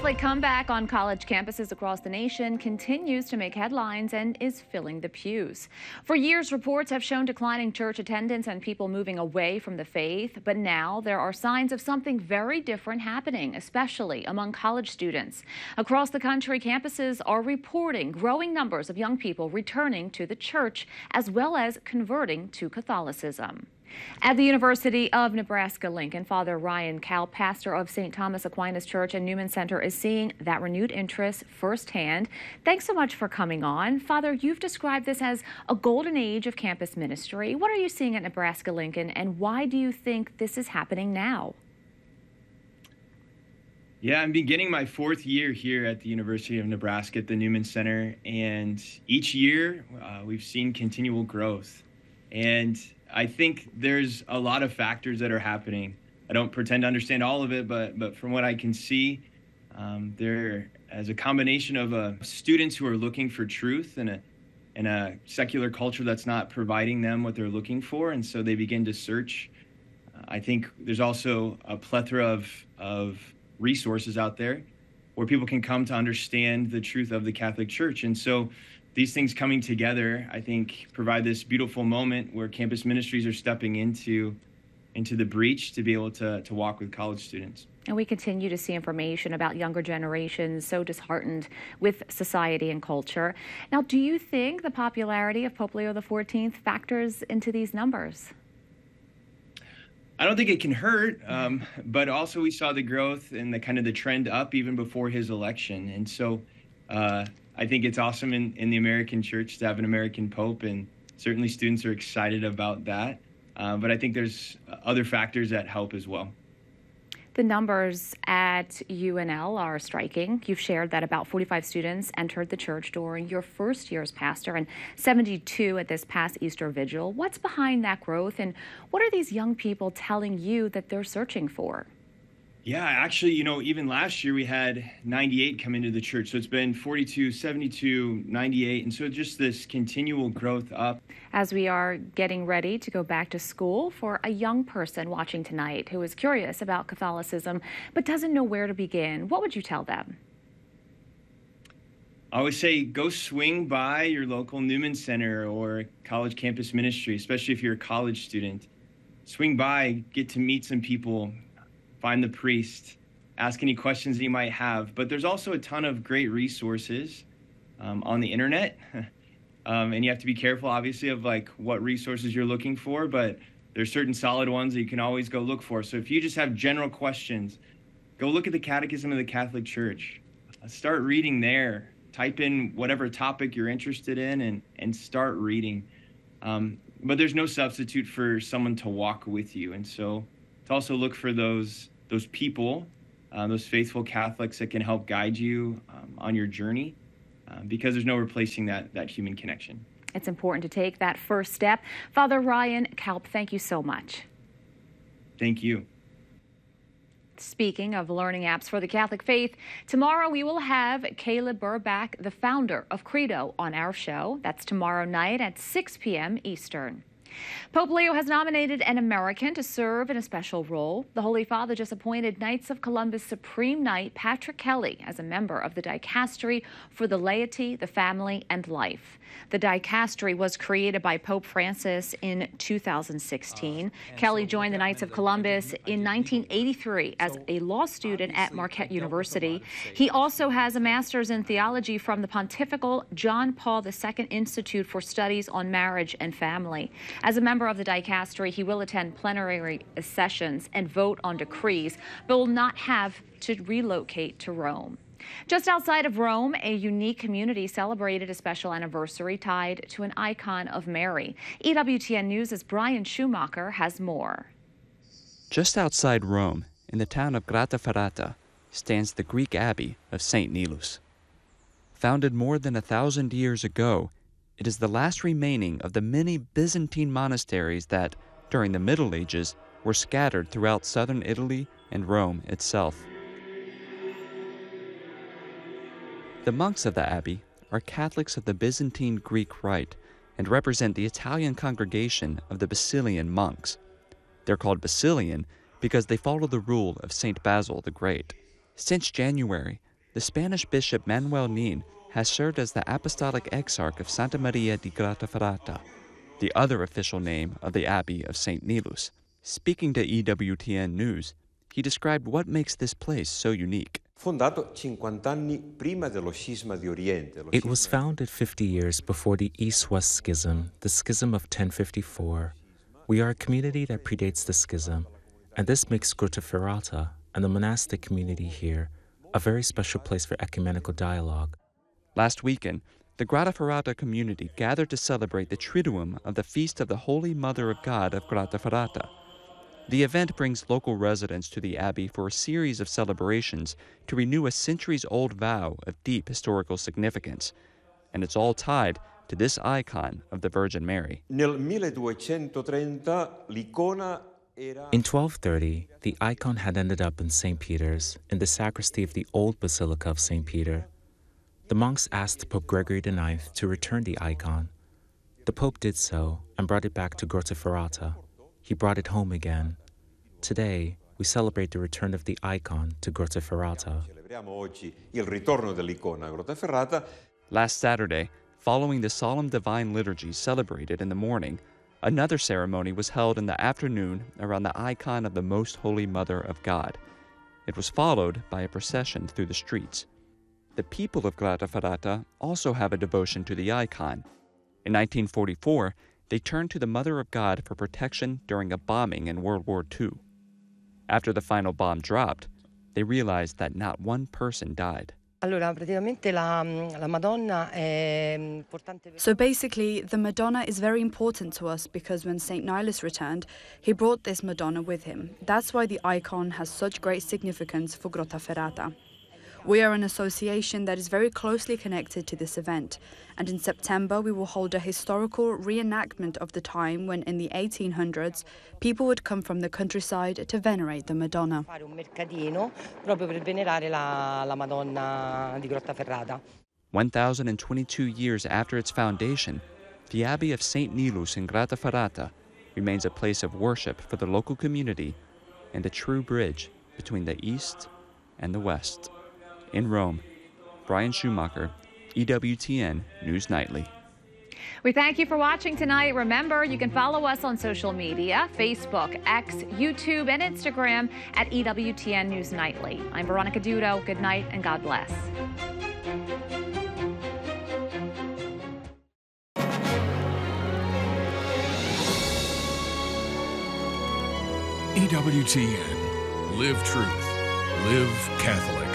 Catholic comeback on college campuses across the nation continues to make headlines and is filling the pews. For years, reports have shown declining church attendance and people moving away from the faith. But now there are signs of something very different happening, especially among college students. Across the country, campuses are reporting growing numbers of young people returning to the church, as well as converting to Catholicism. At the University of Nebraska-Lincoln, Father Ryan Kalp, pastor of St. Thomas Aquinas Church and Newman Center, is seeing that renewed interest firsthand. Thanks so much for coming on. Father, you've described this as a golden age of campus ministry. What are you seeing at Nebraska-Lincoln, and why do you think this is happening now? Yeah, I'm beginning my fourth year here at the University of Nebraska at the Newman Center, and each year we've seen continual growth. And I think there's a lot of factors that are happening. I don't pretend to understand all of it, but from what I can see, there as a combination of students who are looking for truth in a secular culture that's not providing them what they're looking for, and so they begin to search. I think there's also a plethora of resources out there where people can come to understand the truth of the Catholic Church, and so these things coming together, I think, provide this beautiful moment where campus ministries are stepping into the breach to be able to walk with college students. And we continue to see information about younger generations so disheartened with society and culture. Now, do you think the popularity of Pope Leo XIV factors into these numbers? I don't think it can hurt, but also we saw the growth and the trend up even before his election. And so I think it's awesome in the American church to have an American pope, and certainly students are excited about that. But I think there's other factors that help as well. The numbers at UNL are striking. You've shared that about 45 students entered the church during your first year as pastor and 72 at this past Easter Vigil. What's behind that growth, and what are these young people telling you that they're searching for? Yeah, actually, even last year we had 98 come into the church. So it's been 42, 72, 98. And so just this continual growth up. As we are getting ready to go back to school, for a young person watching tonight who is curious about Catholicism but doesn't know where to begin, what would you tell them? I always say go swing by your local Newman Center or college campus ministry, especially if you're a college student. Swing by, get to meet some people, find the priest, ask any questions that you might have. But there's also a ton of great resources on the internet. And you have to be careful, obviously, of what resources you're looking for, but there's certain solid ones that you can always go look for. So if you just have general questions, go look at the Catechism of the Catholic Church. Start reading there. Type in whatever topic you're interested in and start reading. But there's no substitute for someone to walk with you. And so to also look for those people, those faithful Catholics that can help guide you on your journey, because there's no replacing that human connection. It's important to take that first step. Father Ryan Kalp, thank you so much. Thank you. Speaking of learning apps for the Catholic faith, tomorrow we will have Caleb Burbach, the founder of Credo, on our show. That's tomorrow night at 6 p.m. Eastern. Pope Leo has nominated an American to serve in a special role. The Holy Father just appointed Knights of Columbus Supreme Knight Patrick Kelly as a member of the Dicastery for the Laity, the Family, and Life. The Dicastery was created by Pope Francis in 2016. Kelly joined the Knights of Columbus in 1983 as a law student at Marquette University. He also has a master's in theology from the Pontifical John Paul II Institute for Studies on Marriage and Family. As a member of the Dicastery, he will attend plenary sessions and vote on decrees, but will not have to relocate to Rome. Just outside of Rome, a unique community celebrated a special anniversary tied to an icon of Mary. EWTN News' Brian Schumacher has more. Just outside Rome, in the town of Grottaferrata, stands the Greek abbey of St. Nilus. Founded more than 1,000 years ago, it is the last remaining of the many Byzantine monasteries that, during the Middle Ages, were scattered throughout southern Italy and Rome itself. The monks of the abbey are Catholics of the Byzantine Greek Rite and represent the Italian congregation of the Basilian monks. They're called Basilian because they follow the rule of St. Basil the Great. Since January, the Spanish bishop Manuel Nin has served as the Apostolic Exarch of Santa Maria di Grottaferrata, the other official name of the Abbey of St. Nilus. Speaking to EWTN News, he described what makes this place so unique. It was founded 50 years before the East-West Schism, the Schism of 1054. We are a community that predates the schism, and this makes Grottaferrata and the monastic community here a very special place for ecumenical dialogue. Last weekend, the Grottaferrata community gathered to celebrate the Triduum of the Feast of the Holy Mother of God of Grottaferrata. The event brings local residents to the abbey for a series of celebrations to renew a centuries-old vow of deep historical significance, and it's all tied to this icon of the Virgin Mary. In 1230, the icon had ended up in St. Peter's, in the sacristy of the old Basilica of St. Peter. The monks asked Pope Gregory IX to return the icon. The Pope did so and brought it back to Grottaferrata. He brought it home again. Today, we celebrate the return of the icon to Grottaferrata. Last Saturday, following the solemn divine liturgy celebrated in the morning, another ceremony was held in the afternoon around the icon of the Most Holy Mother of God. It was followed by a procession through the streets. The people of Grottaferrata also have a devotion to the icon. In 1944, they turned to the Mother of God for protection during a bombing in World War II. After the final bomb dropped, they realized that not one person died. So basically, the Madonna is very important to us because when St. Nilus returned, he brought this Madonna with him. That's why the icon has such great significance for Grottaferrata. We are an association that is very closely connected to this event, and in September we will hold a historical reenactment of the time when in the 1800s people would come from the countryside to venerate the Madonna. 1,022 years after its foundation, the Abbey of St. Nilus in Grottaferrata remains a place of worship for the local community and a true bridge between the East and the West. In Rome, Brian Schumacher, EWTN News Nightly. We thank you for watching tonight. Remember, you can follow us on social media, Facebook, X, YouTube, and Instagram at EWTN News Nightly. I'm Veronica Dudo. Good night and God bless. EWTN. Live truth. Live Catholic.